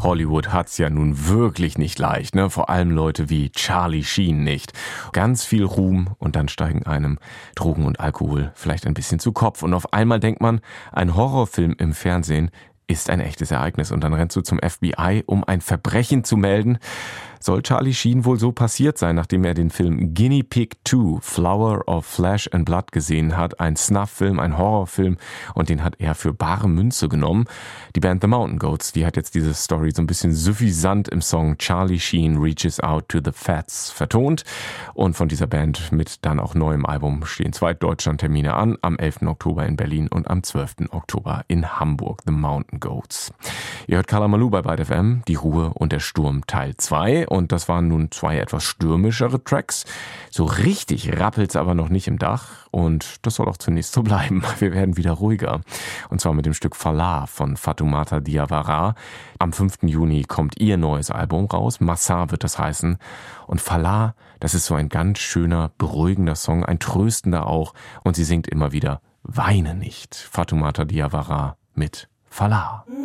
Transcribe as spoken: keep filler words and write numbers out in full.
Hollywood hat's ja nun wirklich nicht leicht, ne? Vor allem Leute wie Charlie Sheen nicht. Ganz viel Ruhm und dann steigen einem Drogen und Alkohol vielleicht ein bisschen zu Kopf. Und auf einmal denkt man, ein Horrorfilm im Fernsehen ist ein echtes Ereignis. Und dann rennst du zum F B I, um ein Verbrechen zu melden. Soll Charlie Sheen wohl so passiert sein, nachdem er den Film Guinea Pig zwei, Flower of Flesh and Blood gesehen hat. Ein Snuff-Film, ein Horrorfilm, und den hat er für bare Münze genommen. Die Band The Mountain Goats, die hat jetzt diese Story so ein bisschen suffisant im Song Charlie Sheen Reaches Out to the Fats vertont. Und von dieser Band mit dann auch neuem Album stehen zwei Deutschlandtermine an, am elften Oktober in Berlin und am zwölften Oktober in Hamburg. The Mountain Goats. Ihr hört Karla Malou bei Byte F M, Die Ruhe und der Sturm Teil zwei. Und das waren nun zwei etwas stürmischere Tracks. So richtig rappelt's aber noch nicht im Dach. Und das soll auch zunächst so bleiben. Wir werden wieder ruhiger. Und zwar mit dem Stück Falah von Fatoumata Diawara. Am fünften Juni kommt ihr neues Album raus. Massa wird das heißen. Und Falah, das ist so ein ganz schöner, beruhigender Song, ein tröstender auch. Und sie singt immer wieder, weine nicht. Fatoumata Diawara mit Falah.